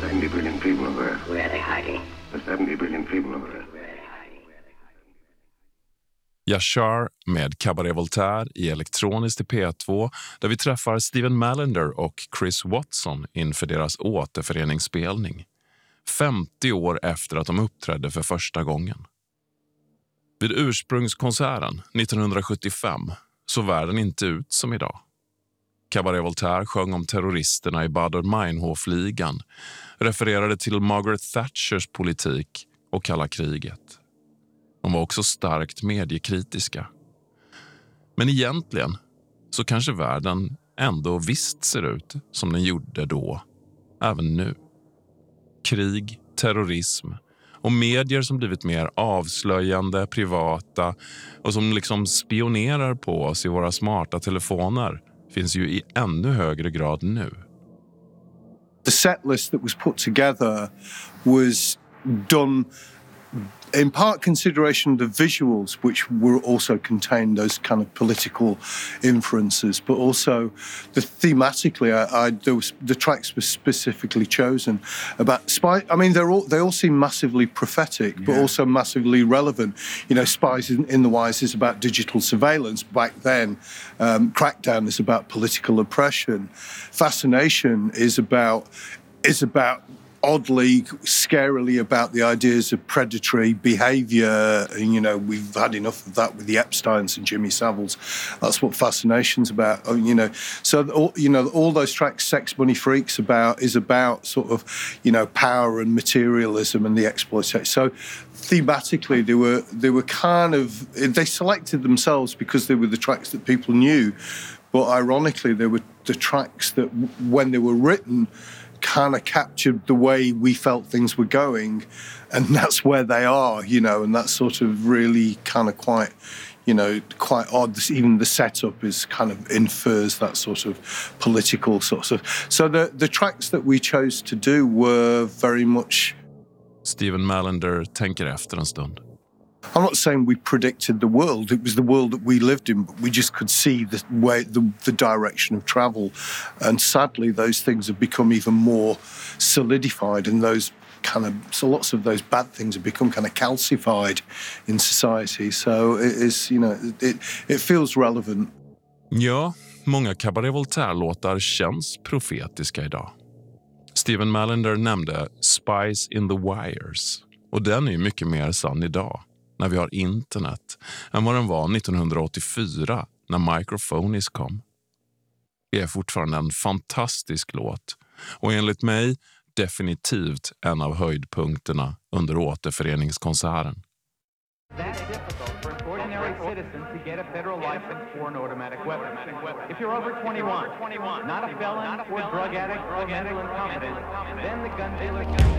70 billion people on Earth. Where are they hiding? There's 70 billion people on Earth. Yashar med Cabaret Voltaire i Elektroniskt i P2 där vi träffar Steven Mallender och Chris Watson inför deras återföreningsspelning 50 år efter att de uppträdde för första gången. Vid ursprungskonserten 1975 såg världen inte ut som idag. Cabaret Voltaire sjöng om terroristerna i Baader-Meinhof-ligan, refererade till Margaret Thatchers politik och kalla kriget. De var också starkt mediekritiska. Men egentligen så kanske världen ändå visst ser ut som den gjorde då, även nu. Krig, terrorism och medier som blivit mer avslöjande, privata och som liksom spionerar på oss i våra smarta telefoner finns ju i ännu högre grad nu. The set list that was put together was done in part consideration of the visuals, which were also contained those kind of political inferences, but also thematically, the tracks were specifically chosen about spy. I mean, they all seem massively prophetic, but also massively relevant. You know, Spies in the Wise is about digital surveillance back then. Crackdown is about political oppression. Fascination is about oddly, scarily about the ideas of predatory behaviour. And, you know, we've had enough of that with the Epsteins and Jimmy Saviles. That's what Fascination's about, you know. So, all those tracks, Sex, Money, Freaks, is about sort of, you know, power and materialism and the exploitation. So thematically, they were kind of, they selected themselves because they were the tracks that people knew. But ironically, they were the tracks that, when they were written, kind of captured the way we felt things were going, and that's where they are, you know, and that's sort of really kind of quite odd. Even the setup is kind of infers that sort of political sort of. So the tracks that we chose to do were very much. Steven Mallender tänker efter en stund. I'm not saying we predicted the world. It was the world that we lived in, but we just could see the direction of travel. And sadly, those things have become even more solidified, and so lots of those bad things have become kind of calcified in society. So it is, you know, it feels relevant. Ja, många Cabaret Voltaire-låtar känns profetiska idag. Steven Mallender nämnde Spies in the Wires, och den är ju mycket mer sann idag, när vi har internet, än vad den var 1984 när Microphonies kom. Det är fortfarande en fantastisk låt, och enligt mig definitivt en av höjdpunkterna under återföreningskonserten. Citizen to get a federal license for an automatic weapon. If you're over 21, not a felon or drug addict or mental incompetent, then the gun dealer can